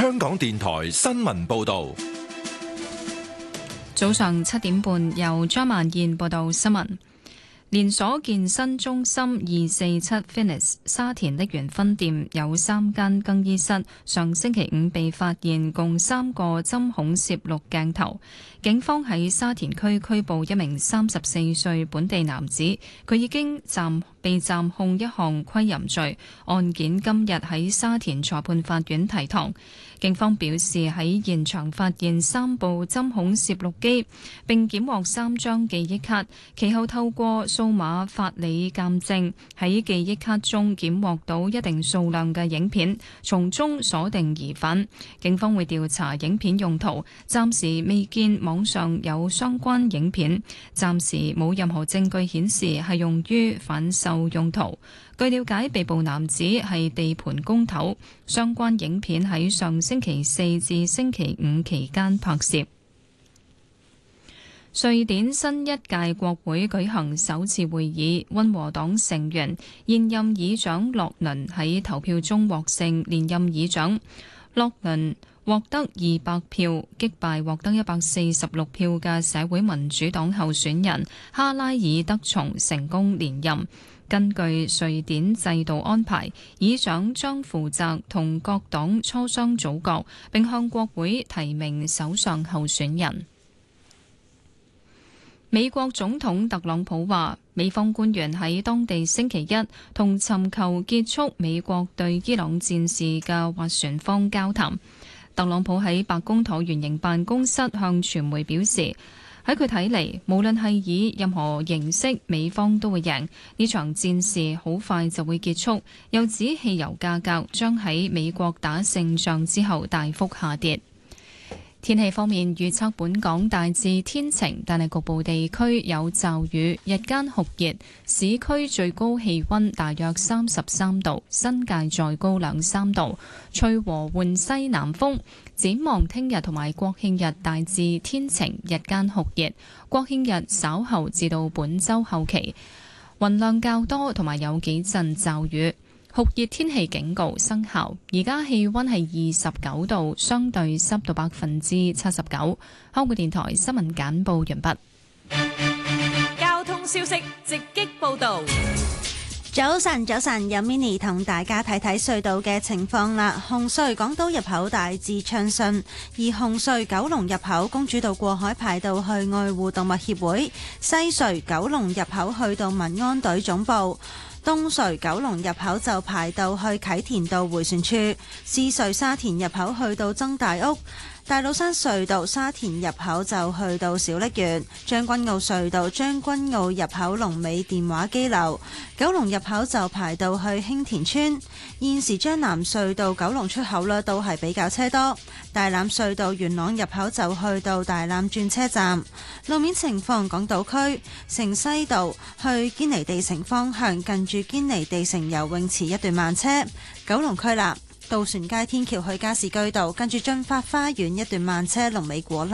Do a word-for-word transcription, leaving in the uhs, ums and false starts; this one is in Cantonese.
香港電台新聞報道。 早上七點半，由張曼燕報道新聞。連鎖健身中心二四七 Fitness 沙田瀝源分店有三間更衣室，上星期五被發現共三個針孔攝錄鏡頭。警方喺沙田區拘捕一名三十四歲本地男子，佢已經暫被暫控一項窺淫罪，案件今日喺沙田裁判法院提堂。警方表示喺現場發現三部針孔攝錄機，並檢獲三張記憶卡，其後透過數碼法理鑑證，喺記憶卡中檢獲到一定數量嘅影片，從中鎖定疑犯。警方會調查影片用途，暫時未見網上有相關影片，暫時冇任何證據顯示係用於販售用途。據了解，被捕男子係地盤工頭，相關影片喺上星期四至星期五期間拍攝。瑞典新一屆國會舉行首次會議，溫和黨成員現任議長洛倫喺投票中獲勝，連任議長。洛倫獲得二百票，擊敗獲得一百四十六票嘅社會民主黨候選人哈拉爾德松，成功連任。根據瑞典制度安排，議長將負責同各黨磋商組閣，並向國會提名首相候選人。美國總統特朗普話，美方官員喺當地星期一同尋求結束美國對伊朗戰事嘅斡旋方交談。特朗普喺白宮橢圓形辦公室向傳媒表示，喺佢睇嚟，無論係以任何形式，美方都會贏。呢場戰事好快就會結束。又指汽油價格將喺美國打勝仗之後大幅下跌。天氣方面，預測本港大致天晴，但係局部地區有驟雨，日間酷熱，市區最高氣溫大約三十三度，新界再高兩三度，吹和緩西南風。展望聽日同埋國慶日大致天晴，日間酷熱，國慶日稍後至到本週後期雲量較多，同埋有幾陣驟雨。酷熱天氣警告生效，而家氣溫係二十九度，相對濕度百分之七十九。香港電台新聞簡報完畢。 交通消息直擊報道。 早晨，早晨，有 Mini 同大家睇睇隧道嘅情況啦。紅隧港島入口大致暢順，而紅隧九龍入口公主道過海排到去愛護動物協會，西隧九龍入口去到民安隊總部。東隧九龍入口就排到去啟田道迴旋處，獅隧沙田入口去到曾大屋，大老山隧道沙田入口就去到小瀝源，將軍澳隧道將軍澳入口龍尾電話機樓，九龍入口就排到去興田村。現時將南隧道九龍出口呢都係比較車多，大欖隧道元朗入口就去到大欖轉車站。路面情況，港島區城西道去堅尼地城方向近住堅尼地城游泳池一段慢車，九龍區啦。渡船街天橋去加士居道，跟住駿發花園一段慢車，龍尾果欄。